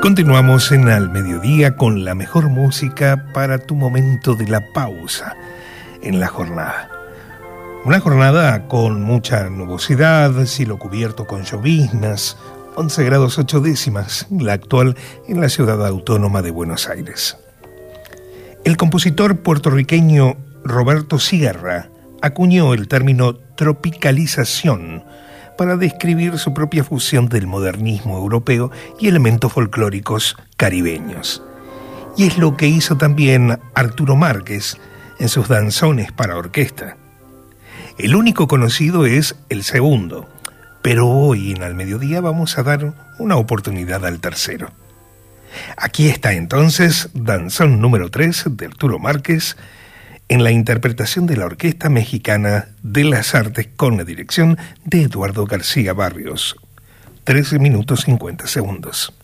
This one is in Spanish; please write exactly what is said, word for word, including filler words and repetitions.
Continuamos en Al Mediodía con la mejor música para tu momento de la pausa en la jornada. Una jornada con mucha nubosidad, cielo cubierto con lloviznas, once grados ocho décimas, la actual en la ciudad autónoma de Buenos Aires. El compositor puertorriqueño Roberto Sierra acuñó el término tropicalización para describir su propia fusión del modernismo europeo y elementos folclóricos caribeños. Y es lo que hizo también Arturo Márquez en sus danzones para orquesta. El único conocido es el segundo, pero hoy en Al Mediodía vamos a dar una oportunidad al tercero. Aquí está entonces Danzón número tres de Arturo Márquez, en la interpretación de la Orquesta Mexicana de las Artes con la dirección de Eduardo García Barrios. trece minutos cincuenta segundos.